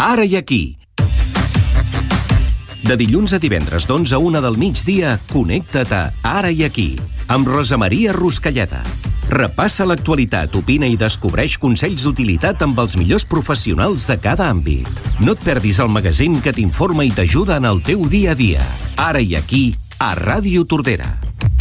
Ara i aquí. De dilluns a divendres d'11 a 1 del migdia, connecta't a Ara i aquí, amb Rosa Maria Ruscalleda. Repassa l'actualitat, opina i descobreix consells d'utilitat amb els millors professionals de cada àmbit. No et perdis el magazín que t'informa i t'ajuda en el teu dia a dia. Ara i aquí, a Ràdio Tordera.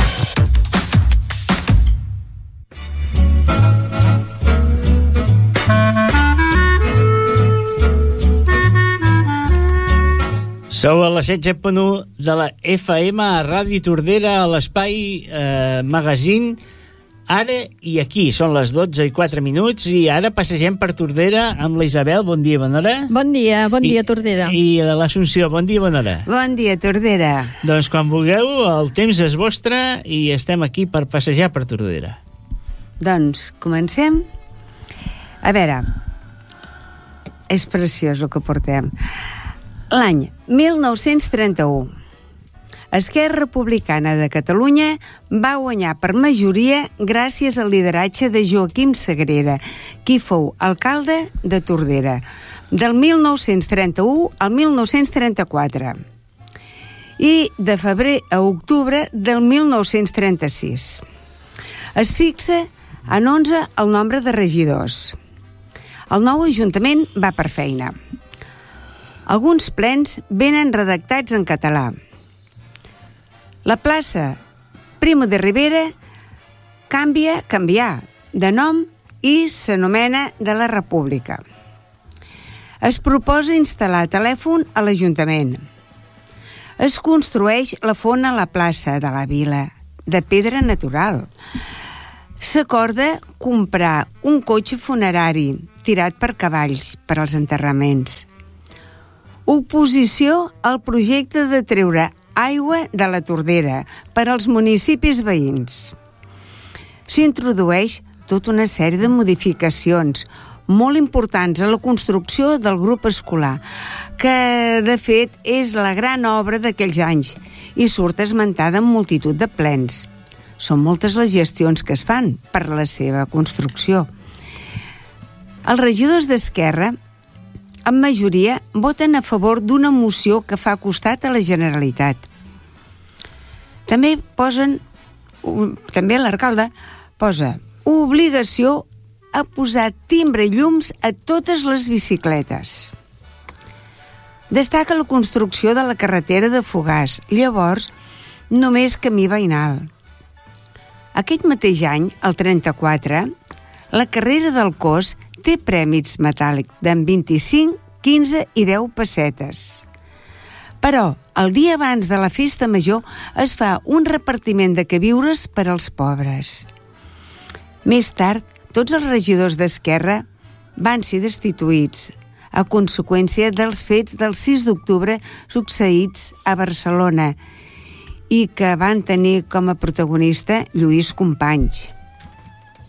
Sou a la 16.1 de la FM a Ràdio Tordera, a l'espai magazín Ara i aquí. Són les 12:04 i ara passegem per Tordera amb la Isabel. Bon dia, bona hora. Bon dia Tordera. I l'Assumpció, bon dia, bona hora. Bon dia, Tordera. Doncs quan vulgueu, el temps és vostre i estem aquí per passejar per Tordera. Doncs comencem. A veure, és preciós el que portem. L'any 1931, Esquerra Republicana de Catalunya va guanyar per majoria gràcies al lideratge de Joaquim Sagrera, qui fou alcalde de Tordera, del 1931 al 1934, i de febrer a octubre del 1936. Es fixa en 11 el nombre de regidors. El nou Ajuntament va per feina. Alguns plens venen redactats en català. La plaça Primo de Rivera canvià de nom i s'anomena de la República. Es proposa instal·lar telèfon a l'Ajuntament. Es construeix la font a la plaça de la Vila, de pedra natural. S'acorda comprar un cotxe funerari tirat per cavalls per als enterraments. Oposició al projecte de treure aigua de la Tordera per als municipis veïns. S'introdueix tota una sèrie de modificacions molt importants a la construcció del grup escolar, que de fet és la gran obra d'aquells anys i surt esmentada en multitud de plens. Són moltes les gestions que es fan per la seva construcció. Els regidors d'Esquerra, en majoria, voten a favor d'una moció que fa costat a la Generalitat. També l'alcalde posa obligació a posar timbre i llums a totes les bicicletes. Destaca la construcció de la carretera de Fogars, llavors només camí veïnal. Aquest mateix any, el 34, la carrera del cos té prèmits metàl·lics d'en 25, 15 i 10 pessetes. Però, el dia abans de la festa major es fa un repartiment de queviures per als pobres. Més tard, tots els regidors d'Esquerra van ser destituïts a conseqüència dels fets del 6 d'octubre succeïts a Barcelona i que van tenir com a protagonista Lluís Companys.